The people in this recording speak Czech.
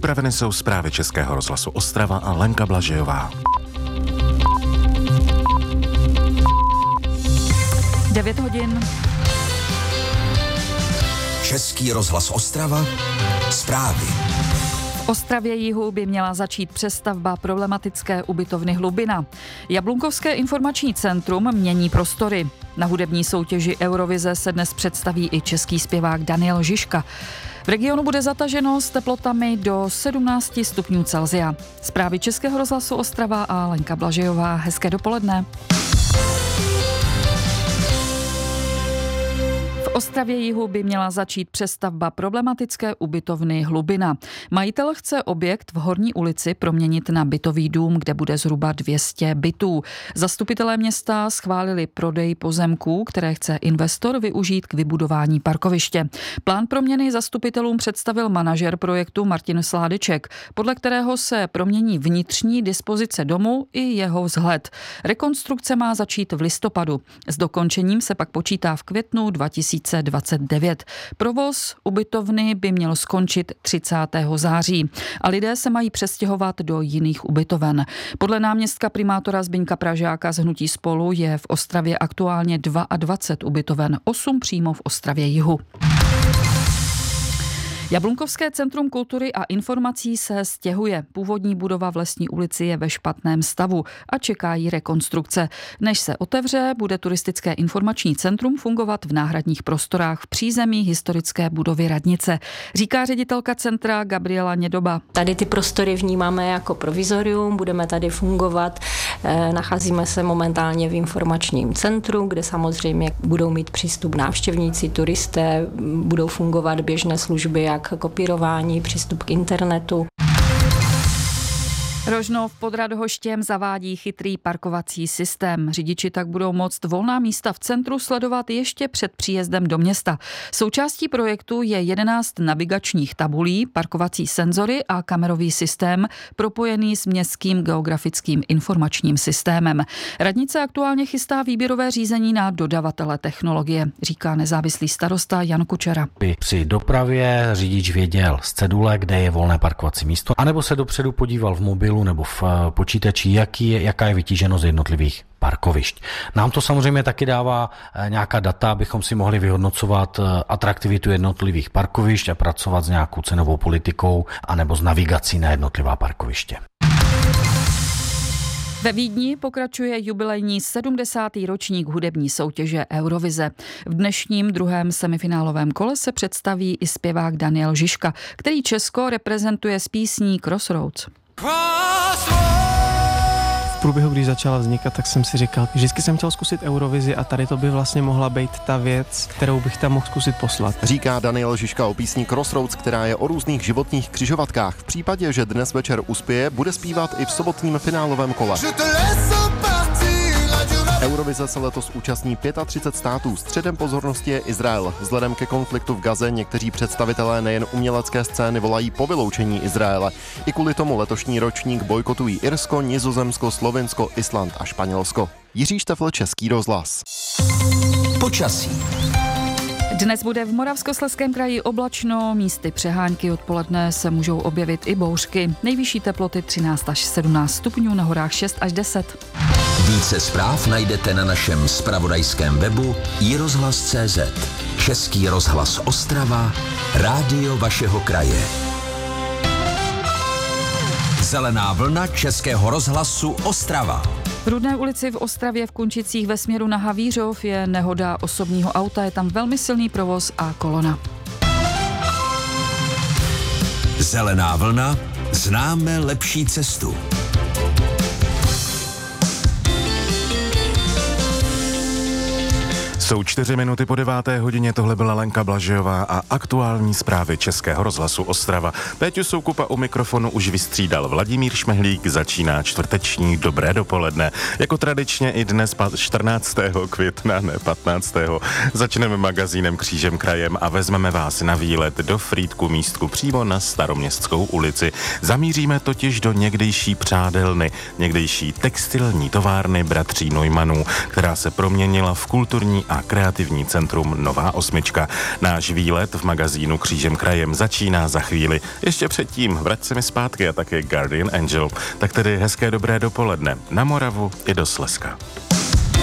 Připraveny jsou zprávy Českého rozhlasu Ostrava a Lenka Blažejová. 9 hodin. Český rozhlas Ostrava, zprávy. V Ostravě Jihu by měla začít přestavba problematické ubytovny Hlubina. Jablunkovské informační centrum mění prostory. Na hudební soutěži Eurovize se dnes představí i český zpěvák Daniel Žižka. V regionu bude zataženo s teplotami do 17 stupňů Celsia. Zprávy Českého rozhlasu Ostrava a Lenka Blažejová. Hezké dopoledne. V Ostravě Jihu by měla začít přestavba problematické ubytovny Hlubina. Majitel chce objekt v Horní ulici proměnit na bytový dům, kde bude zhruba 200 bytů. Zastupitelé města schválili prodej pozemků, které chce investor využít k vybudování parkoviště. Plán proměny zastupitelům představil manažer projektu Martin Sládeček, podle kterého se promění vnitřní dispozice domu i jeho vzhled. Rekonstrukce má začít v listopadu. S dokončením se pak počítá v květnu 2029. Provoz ubytovny by měl skončit 30. září a lidé se mají přestěhovat do jiných ubytoven. Podle náměstka primátora Zbyňka Pražáka z hnutí Spolu je v Ostravě aktuálně 22 ubytoven, 8 přímo v Ostravě Jihu. Jablunkovské centrum kultury a informací se stěhuje. Původní budova v Lesní ulici je ve špatném stavu a čeká jí rekonstrukce. Než se otevře, bude turistické informační centrum fungovat v náhradních prostorách v přízemí historické budovy radnice, říká ředitelka centra Gabriela Nědoba. Tady ty prostory vnímáme jako provizorium, budeme tady fungovat. Nacházíme se momentálně v informačním centru, kde samozřejmě budou mít přístup návštěvníci, turisté, budou fungovat běžné služby jak kopírování, přístup k internetu. Rožnov pod Radhoštěm zavádí chytrý parkovací systém. Řidiči tak budou moct volná místa v centru sledovat ještě před příjezdem do města. Součástí projektu je 11 navigačních tabulí, parkovací senzory a kamerový systém propojený s městským geografickým informačním systémem. Radnice aktuálně chystá výběrové řízení na dodavatele technologie, říká nezávislý starosta Jan Kučera. Při dopravě řidič věděl z cedule, kde je volné parkovací místo, anebo se dopředu podíval v mobilu nebo v počítači, jaká je vytíženost jednotlivých parkovišť. Nám to samozřejmě taky dává nějaká data, abychom si mohli vyhodnocovat atraktivitu jednotlivých parkovišť a pracovat s nějakou cenovou politikou anebo s navigací na jednotlivá parkoviště. Ve Vídni pokračuje jubilejní 70. ročník hudební soutěže Eurovize. V dnešním druhém semifinálovém kole se představí i zpěvák Daniel Žižka, který Česko reprezentuje s písní Crossroads. V průběhu, když začala vznikat, tak jsem si říkal, vždycky jsem chtěl zkusit Eurovizi a tady to by vlastně mohla být ta věc, kterou bych tam mohl zkusit poslat. Říká Daniel Žižka o písni Crossroads, která je o různých životních křižovatkách. V případě, že dnes večer uspěje, bude zpívat i v sobotním finálovém kole. Eurovize se letos účastní 35 států. Středem pozornosti je Izrael. Vzhledem ke konfliktu v Gaze někteří představitelé nejen umělecké scény volají po vyloučení Izraele. I kvůli tomu letošní ročník bojkotují Irsko, Nizozemsko, Slovinsko, Island a Španělsko. Jiří Štefl, Český rozhlas. Počasí. Dnes bude v Moravskoslezském kraji oblačno, místy přehánky, odpoledne se můžou objevit i bouřky. Nejvyšší teploty 13 až 17 stupňů, na horách 6 až 10. Více zpráv najdete na našem zpravodajském webu iRozhlas.cz. Český rozhlas Ostrava, rádio vašeho kraje. Zelená vlna Českého rozhlasu Ostrava. V Rudné ulici v Ostravě v Kunčicích ve směru na Havířov je nehoda osobního auta, je tam velmi silný provoz a kolona. Zelená vlna, známe lepší cestu. Jsou 4 minuty po 9. hodině, tohle byla Lenka Blažejová a aktuální zprávy Českého rozhlasu Ostrava. Péťu Soukupa u mikrofonu už vystřídal Vladimír Šmehlík, začíná čtvrteční dobré dopoledne. Jako tradičně i dnes 14. května, ne 15. začneme magazínem Křížem krajem a vezmeme vás na výlet do Frýdku místku přímo na Staroměstskou ulici. Zamíříme totiž do někdejší přádelny, někdejší textilní továrny bratří Neumannů, která se proměnila v kulturní a kreativní centrum Nová osmička. Náš výlet v magazínu Křížem krajem začíná za chvíli. Ještě předtím vrať se mi zpátky a také Guardian Angel. Tak tedy hezké dobré dopoledne na Moravu i do Slezska.